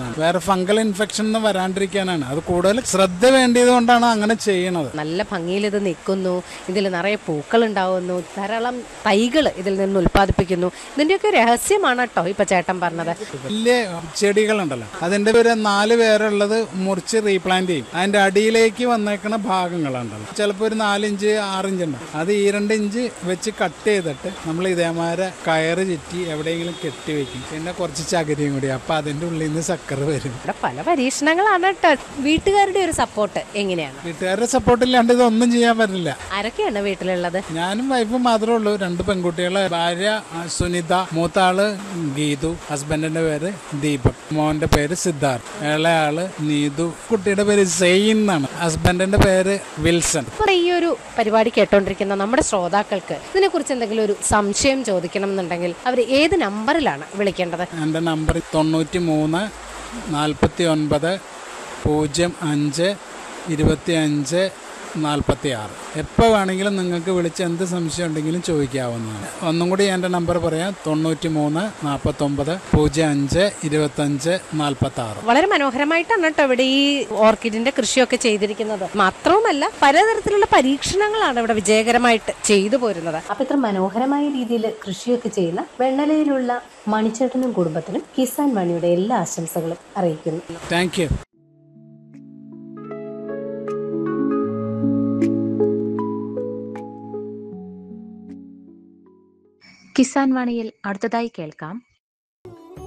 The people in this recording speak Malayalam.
ചെയ്യാനാണ്. വേറെ ഫംഗൽ ഇൻഫെക്ഷൻ ഒന്നും വരാണ്ടിരിക്കാനാണ്. അത് കൂടുതൽ ശ്രദ്ധ വേണ്ടിയത് കൊണ്ടാണ് അങ്ങനെ ചെയ്യണത്. നല്ല ഭംഗിയിൽ ഇത് നിൽക്കുന്നു, ഇതിൽ നിറയെ പൂക്കൾ ഉണ്ടാവുന്നു, ധാരാളം തൈകൾ ഇതിൽ നിന്ന് ഉൽപ്പാദിപ്പിക്കുന്നു. ഇതിന്റെയൊക്കെ രഹസ്യമാണ് കേട്ടോ ഇപ്പൊ ചേട്ടൻ പറഞ്ഞത്. വലിയ ചെടികളുണ്ടല്ലോ, അതിന്റെ പേര് 4 പേരുള്ളത് മുറിച്ച് റീപ്ലാന്റ് ചെയ്യും. അതിന്റെ അടിയിലേക്ക് വന്നേക്കുന്ന ഭാഗങ്ങളുണ്ടല്ലോ, ചിലപ്പോൾ ഒരു 4 ഇഞ്ച് 6 ഇഞ്ച് ഉണ്ടാവും. അത് 2 ഇഞ്ച് വെച്ച് കട്ട് ചെയ്തിട്ട് നമ്മൾ ഇതേമാരെ കയറ് ചുറ്റി എവിടെയെങ്കിലും കെട്ടി വെക്കും. പിന്നെ കുറച്ച് ചകിരിയും കൂടി, അപ്പൊ അതിന്റെ ഉള്ളിൽ നിന്ന് സക്കർ വരും. ഇവിടെ പല പരീക്ഷണങ്ങളാണ് കേട്ടോ. വീട്ടുകാരുടെ ഒരു സപ്പോർട്ട് എങ്ങനെയാണ്? വീട്ടുകാരുടെ സപ്പോർട്ട് ഇല്ലാണ്ട് ഇതൊന്നും ചെയ്യാൻ പറ്റില്ല. ആരൊക്കെയാണ് വീട്ടിലുള്ളത്? ഞാനും വൈഫും മാത്രമേ ഉള്ളൂ. 2 പെൺകുട്ടികള്, ഭാര്യ സുനിത, മൂത്താള് ഗീതു, ഹസ്ബൻഡിന്റെ പേര് ദീപക്, മോന്റെ പേര് സിദ്ധാർത്ഥ്, ഇളയാള് നീതു, കുട്ടിയുടെ പേര് സെയിൻ എന്നാണ്, ഹസ്ബൻഡിന്റെ പേര് വിൽസൺ. ഈ ഒരു പരിപാടി കേട്ടോണ്ടിരിക്കുന്ന നമ്മുടെ ശ്രോതാക്കൾക്ക് ഇതിനെ കുറിച്ച് എന്തെങ്കിലും ഒരു സംശയം ചോദിക്കണം എന്നുണ്ടെങ്കിൽ അവർ ഏത് നമ്പറിലാണ് വിളിക്കേണ്ടത്? എൻ്റെ നമ്പർ 93 49 05 25 46. എപ്പോൾ വേണമെങ്കിലും നിങ്ങൾക്ക് വിളിച്ച് എന്ത് സംശയം ഉണ്ടെങ്കിലും ചോദിക്കാവുന്നതാണ്. ഒന്നും കൂടി എൻ്റെ നമ്പർ പറയാം: 93 49 05 25 46. വളരെ മനോഹരമായിട്ടാണ് കേട്ടോ ഇവിടെ ഈ ഓർക്കിഡിന്റെ കൃഷിയൊക്കെ ചെയ്തിരിക്കുന്നത്. മാത്രവുമല്ല, പലതരത്തിലുള്ള പരീക്ഷണങ്ങളാണ് ഇവിടെ വിജയകരമായിട്ട് ചെയ്തു പോരുന്നത്. അപ്പൊ ഇത്ര മനോഹരമായ രീതിയിൽ കൃഷിയൊക്കെ ചെയ്യുന്ന വെണ്ണലയിലുള്ള മണിച്ചേട്ടനും കുടുംബത്തിനും കിസാൻ മണിയുടെ എല്ലാ ആശംസകളും അറിയിക്കുന്നു. Thank you. കിസാൻ വാണിയിൽ അടുത്തതായി കേൾക്കാം